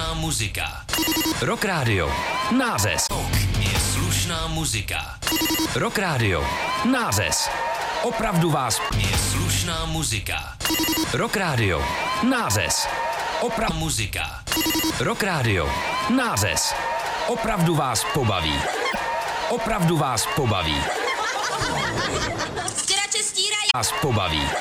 slušná muzika. Rock Radio. Nářez. Rock je slušná muzika. Rock Radio. Nářez. Opravdu vás je slušná muzika. Rock Radio. Nářez. Opravdu muzika. Rock Radio. Nářez. Opravdu vás pobaví. Opravdu vás pobaví. Stěrače stírají. Vás pobaví.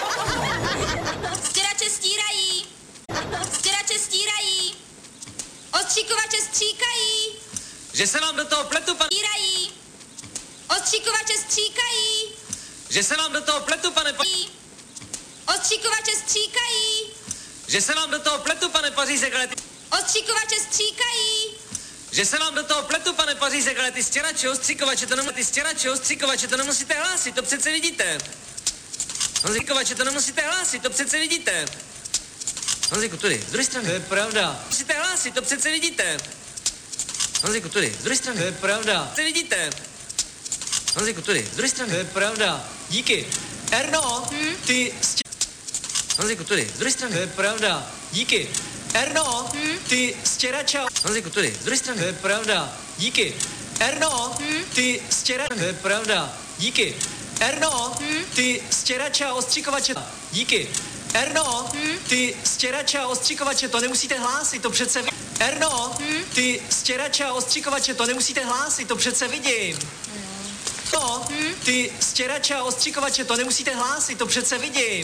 Stěrače stírají. Stěrače stírají. Ostříkovače stříkají. Že se vám do toho pletu, pane... Stírají. Ostříkovače stříkají. Že se vám do toho pletu, pane... Ostříkovače stříkají. Že se vám do toho pletu, pane Pařízek, ale ty... Ostříkovače stříkají. Že se vám do toho pletu, pane Pařízek, ale ty stěrače, ostříkovače, to nemusíte hlásit, to přece vidíte. Ostříkovače, to nemusíte hlásit, to přece vidíte. Honzíku, tudy, z druhé strany. To je pravda. Musíte hlásit, to přece vidíte. Honzíku, tudy, z druhé strany. To je pravda. To vidíte. Honzíku, tudy, z druhé strany. To je pravda. Díky. Erno, ty Honzíku, tudy, z druhé strany. To je pravda. Díky. Erno, ty stěrača. Honzíku, tudy, z druhé strany. To je pravda. Díky. Erno, ty stěrača. To je pravda. Díky. Erno, ty stěrača a ostříkovače. Díky. Erno, ty stěrače a ostříkovače, to nemusíte hlásit, to přece vidím. Erno, ty stěrače a ostříkovače, to nemusíte hlásit, to přece vidím. No, ty stěrače a ostříkovače, to nemusíte hlásit, to přece vidím.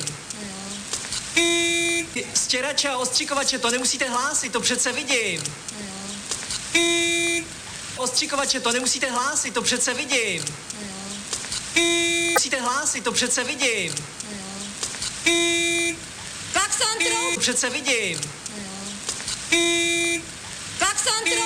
Ty stěrače a ostříkovače, to nemusíte hlásit, to přece vidím. Ostříkovače, to nemusíte hlásit, to přece vidím. Musíte hlásit, to přece vidím. Klakson trub. Přece vidím. Klakson trub.